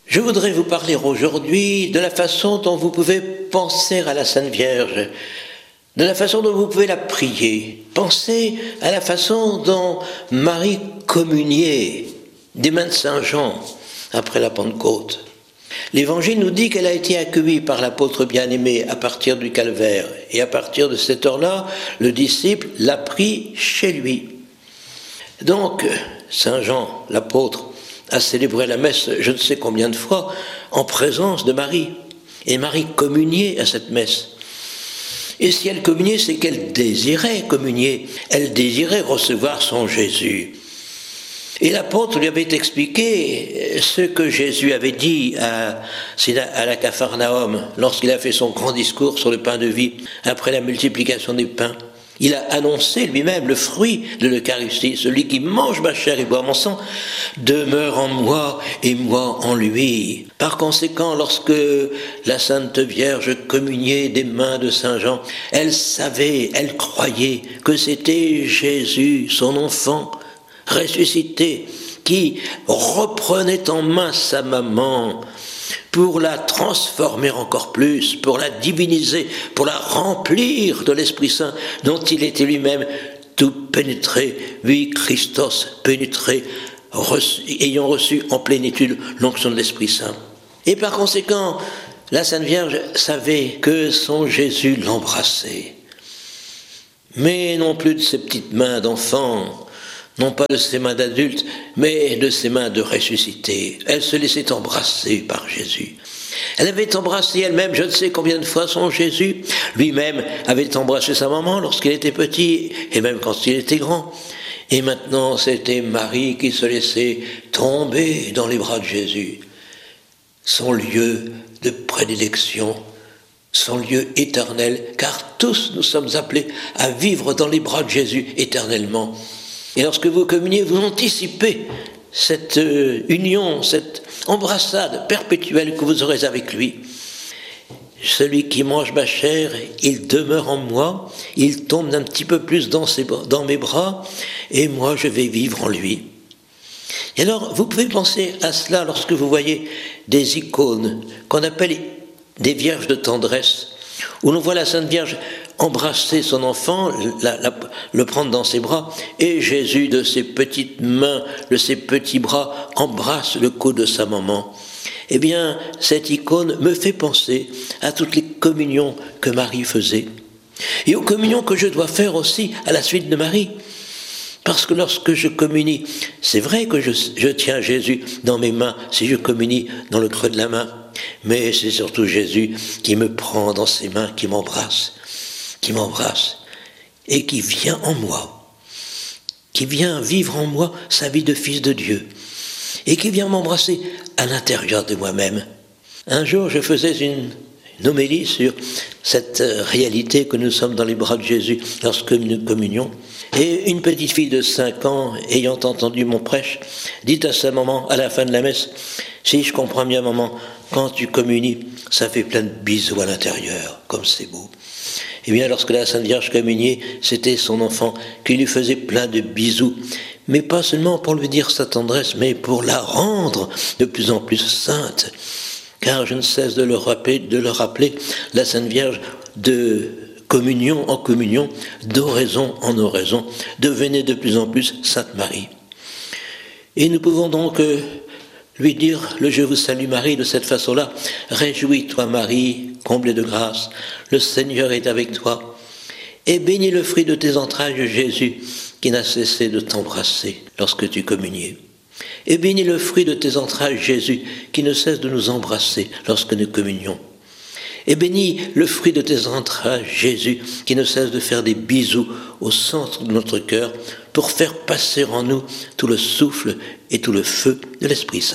Je voudrais vous parler aujourd'hui de la façon dont vous pouvez penser à la Sainte Vierge, de la façon dont vous pouvez la prier. Pensez à la façon dont Marie communiait des mains de Saint Jean après la Pentecôte. L'Évangile nous dit qu'elle a été accueillie par l'apôtre bien-aimé à partir du calvaire. Et à partir de cette heure-là, le disciple l'a pris chez lui. Donc, Saint Jean, l'apôtre, a célébré la messe je ne sais combien de fois en présence de Marie. Et Marie communiait à cette messe. Et si elle communiait, c'est qu'elle désirait communier. Elle désirait recevoir son Jésus. Et l'apôtre lui avait expliqué ce que Jésus avait dit à la Capharnaüm lorsqu'il a fait son grand discours sur le pain de vie après la multiplication des pains. Il a annoncé lui-même le fruit de l'Eucharistie. Celui qui mange ma chair et boit mon sang demeure en moi et moi en lui. Par conséquent, lorsque la Sainte Vierge communiait des mains de Saint Jean, elle savait, elle croyait que c'était Jésus, son enfant, ressuscité, qui reprenait en main sa maman pour la transformer encore plus, pour la diviniser, pour la remplir de l'Esprit Saint dont il était lui-même tout pénétré, oui, Christos pénétré, ayant reçu en plénitude l'onction de l'Esprit Saint. Et par conséquent, la Sainte Vierge savait que son Jésus l'embrassait. Mais non plus de ses petites mains d'enfant, non pas de ses mains d'adulte, mais de ses mains de ressuscité. Elle se laissait embrasser par Jésus. Elle avait embrassé elle-même, je ne sais combien de fois son Jésus. Lui-même avait embrassé sa maman lorsqu'il était petit, et même quand il était grand. Et maintenant, c'était Marie qui se laissait tomber dans les bras de Jésus. Son lieu de prédilection, son lieu éternel, car tous nous sommes appelés à vivre dans les bras de Jésus éternellement. Et lorsque vous communiez, vous anticipez cette union, cette embrassade perpétuelle que vous aurez avec lui. Celui qui mange ma chair, il demeure en moi, il tombe un petit peu plus dans mes bras, et moi je vais vivre en lui. Et alors, vous pouvez penser à cela lorsque vous voyez des icônes qu'on appelle des vierges de tendresse, où l'on voit la Sainte Vierge embrasser son enfant, le prendre dans ses bras, et Jésus, de ses petites mains, de ses petits bras, embrasse le cou de sa maman. Eh bien, cette icône me fait penser à toutes les communions que Marie faisait, et aux communions que je dois faire aussi à la suite de Marie. Parce que lorsque je communie, c'est vrai que je tiens Jésus dans mes mains, si je communie dans le creux de la main, mais c'est surtout Jésus qui me prend dans ses mains, qui m'embrasse, et qui vient en moi, qui vient vivre en moi sa vie de fils de Dieu, et qui vient m'embrasser à l'intérieur de moi-même. Un jour, je faisais une homélie sur cette réalité que nous sommes dans les bras de Jésus lorsque nous communions, et une petite fille de 5 ans, ayant entendu mon prêche, dit à sa maman, à la fin de la messe, « Si je comprends bien, maman, quand tu communies, ça fait plein de bisous à l'intérieur, comme c'est beau. » Eh bien, lorsque la Sainte Vierge communiait, c'était son enfant qui lui faisait plein de bisous, mais pas seulement pour lui dire sa tendresse, mais pour la rendre de plus en plus sainte. Car je ne cesse de le rappeler, la Sainte Vierge, de communion en communion, d'oraison en oraison, devenait de plus en plus Sainte Marie. Et nous pouvons donc lui dire le « Je vous salue Marie » de cette façon-là. « Réjouis-toi Marie, comblée de grâce, le Seigneur est avec toi. Et bénis le fruit de tes entrailles, Jésus, qui n'a cessé de t'embrasser lorsque tu communiais. Et bénis le fruit de tes entrailles, Jésus, qui ne cesse de nous embrasser lorsque nous communions. Et bénis le fruit de tes entrailles, Jésus, qui ne cesse de faire des bisous au centre de notre cœur pour faire passer en nous tout le souffle et tout le feu de l'Esprit Saint. »